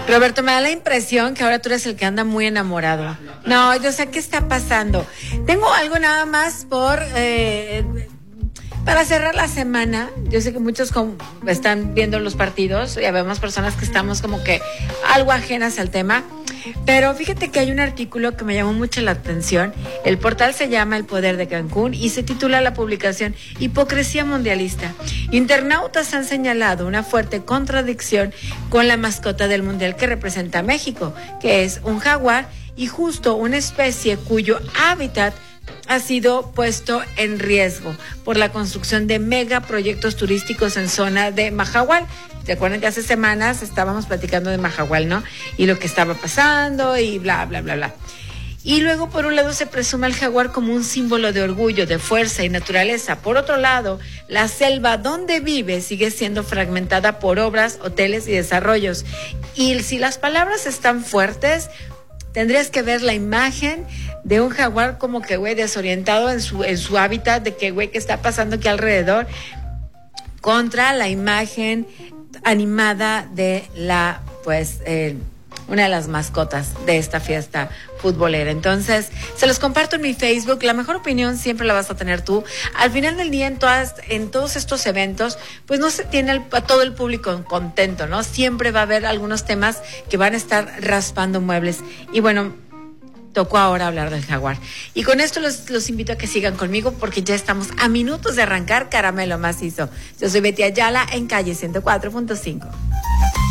Roberto, me da la impresión que ahora tú eres el que anda muy enamorado. No, yo sé qué está pasando. Tengo algo nada más para cerrar la semana. Yo sé que muchos están viendo los partidos y habemos personas que estamos como que algo ajenas al tema. Pero fíjate que hay un artículo que me llamó mucho la atención. El portal se llama El Poder de Cancún y se titula la publicación Hipocresía Mundialista. Internautas han señalado una fuerte contradicción con la mascota del Mundial que representa a México, que es un jaguar y justo una especie cuyo hábitat ha sido puesto en riesgo por la construcción de megaproyectos turísticos en zona de Mahahual. ¿Te acuerdan que hace semanas estábamos platicando de Mahahual, no? Y lo que estaba pasando y bla, bla, bla, bla. Y luego, por un lado, se presume al jaguar como un símbolo de orgullo, de fuerza y naturaleza. Por otro lado, la selva donde vive sigue siendo fragmentada por obras, hoteles y desarrollos. Y si las palabras están fuertes, tendrías que ver la imagen de un jaguar como que, güey, desorientado en su hábitat, de que, güey, ¿qué está pasando aquí alrededor? Contra la imagen animada de una de las mascotas de esta fiesta futbolera. Entonces, se los comparto en mi Facebook. La mejor opinión siempre la vas a tener tú. Al final del día, en todos estos eventos, pues no se tiene a todo el público contento, ¿no? Siempre va a haber algunos temas que van a estar raspando muebles. Y bueno, tocó ahora hablar del jaguar. Y con esto los invito a que sigan conmigo porque ya estamos a minutos de arrancar Caramelo Macizo. Yo soy Betty Ayala en Calle 104.5.